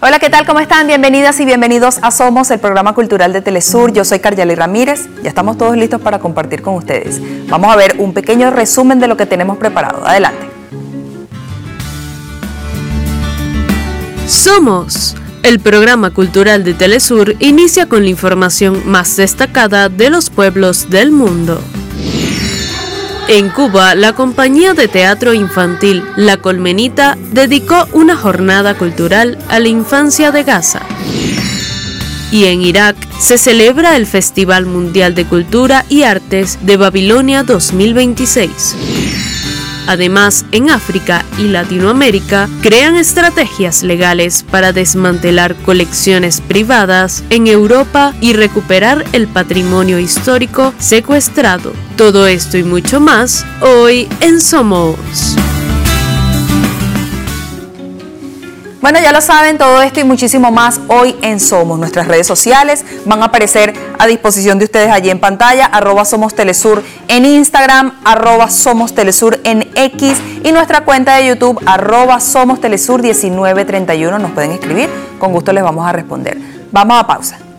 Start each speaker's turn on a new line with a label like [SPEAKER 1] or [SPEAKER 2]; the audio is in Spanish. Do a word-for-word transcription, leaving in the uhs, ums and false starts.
[SPEAKER 1] Hola, ¿qué tal? ¿Cómo están? Bienvenidas y bienvenidos a Somos, el programa cultural de Telesur. Yo soy Karyali Ramírez. Ya estamos todos listos para compartir con ustedes. Vamos a ver un pequeño resumen de lo que tenemos preparado. Adelante.
[SPEAKER 2] Somos, el programa cultural de Telesur, inicia con la información más destacada de los pueblos del mundo. En Cuba, la compañía de teatro infantil La Colmenita dedicó una jornada cultural a la infancia de Gaza. Y en Irak se celebra el Festival Mundial de Cultura y Artes de Babilonia dos mil veintiséis. Además, en África y Latinoamérica crean estrategias legales para desmantelar colecciones privadas en Europa y recuperar el patrimonio histórico secuestrado. Todo esto y mucho más hoy en Somos.
[SPEAKER 1] Bueno, ya lo saben, todo esto y muchísimo más hoy en Somos. Nuestras redes sociales van a aparecer a disposición de ustedes allí en pantalla, arroba Somos Telesur en Instagram, arroba Somos Telesur en X y nuestra cuenta de YouTube, arroba Somos Telesur diecinueve treinta y uno. Nos pueden escribir, con gusto les vamos a responder. Vamos a pausa.